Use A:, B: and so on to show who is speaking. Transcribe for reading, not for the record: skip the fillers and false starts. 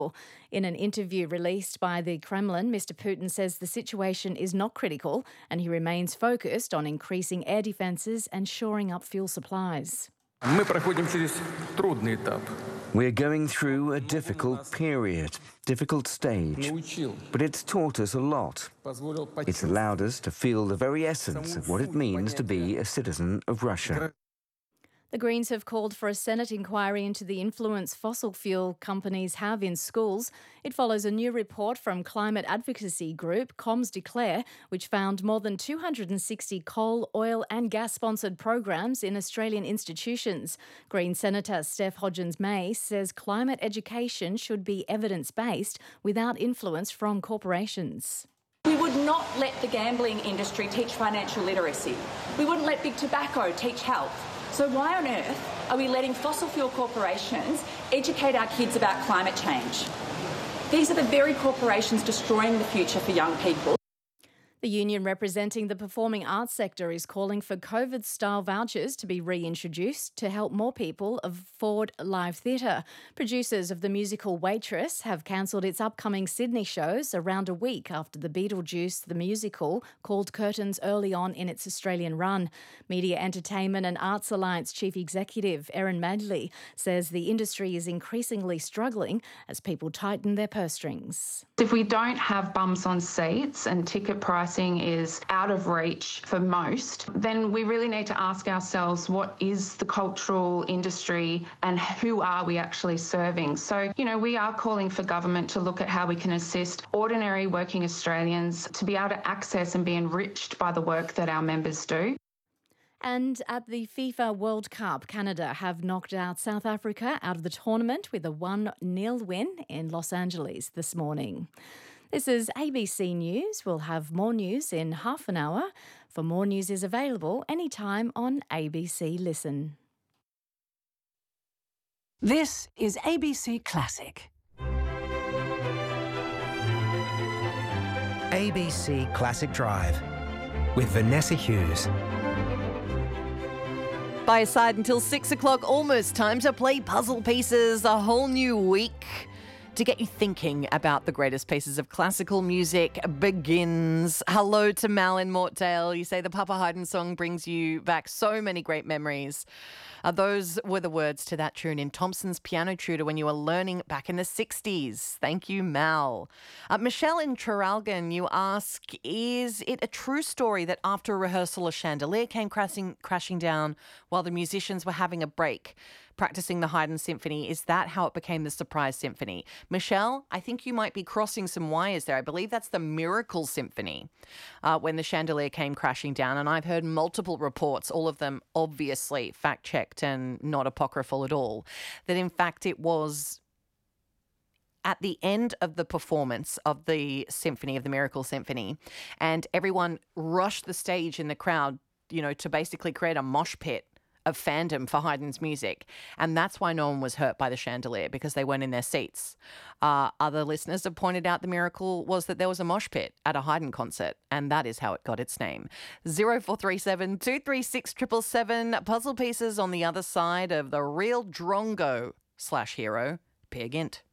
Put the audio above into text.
A: In an interview released by the Kremlin, Mr. Putin says the situation is not critical and he remains focused on increasing air defences and shoring up fuel supplies.
B: Мы проходим через трудный этап.
C: We're going through a difficult period, difficult stage, but it's taught us a lot. It's allowed us to feel the very essence of what it means to be a citizen of Russia.
A: The Greens have called for a Senate inquiry into the influence fossil fuel companies have in schools. It follows a new report from climate advocacy group Comms Declare, which found more than 260 coal, oil and gas-sponsored programs in Australian institutions. Green Senator Steph Hodgins-May says climate education should be evidence-based without influence from corporations.
D: We would not let the gambling industry teach financial literacy. We wouldn't let big tobacco teach health. So why on earth are we letting fossil fuel corporations educate our kids about climate change? These are the very corporations destroying the future for young people.
A: The union representing the performing arts sector is calling for COVID-style vouchers to be reintroduced to help more people afford live theatre. Producers of the musical Waitress have cancelled its upcoming Sydney shows around a week after the Beetlejuice the musical called curtains early on in its Australian run. Media Entertainment and Arts Alliance Chief Executive Erin Madley says the industry is increasingly struggling as people tighten their purse strings.
E: If we don't have bums on seats and ticket pricing is out of reach for most, then we really need to ask ourselves, what is the cultural industry and who are we actually serving? So, we are calling for government to look at how we can assist ordinary working Australians to be able to access and be enriched by the work that our members do.
A: And at the FIFA World Cup, Canada have knocked out South Africa out of the tournament with a 1-0 win in Los Angeles this morning. This is ABC News. We'll have more news in half an hour. For more news is available anytime on ABC Listen.
F: This is ABC Classic.
G: ABC Classic Drive with Vanessa Hughes.
H: By your side until 6 o'clock, almost time to play puzzle pieces. A whole new week to get you thinking about the greatest pieces of classical music begins. Hello to Mal in Mortdale. You say the Papa Haydn song brings you back so many great memories. Those were the words to that tune in Thompson's Piano Tutor when you were learning back in the 60s. Thank you, Mal. Michelle in Traralgon, you ask, is it a true story that after a rehearsal a chandelier came crashing down while the musicians were having a break practicing the Haydn Symphony? Is that how it became the Surprise Symphony? Michelle, I think you might be crossing some wires there. I believe that's the Miracle Symphony when the chandelier came crashing down. And I've heard multiple reports, all of them obviously fact-checked and not apocryphal at all, that in fact it was at the end of the performance of the symphony, of the Miracle Symphony, and everyone rushed the stage in the crowd, to basically create a mosh pit of fandom for Haydn's music. And that's why no one was hurt by the chandelier, because they weren't in their seats. Other listeners have pointed out the miracle was that there was a mosh pit at a Haydn concert, and that is how it got its name. 0437 236 777. Puzzle pieces on the other side of the real drongo /hero, Peer Gynt.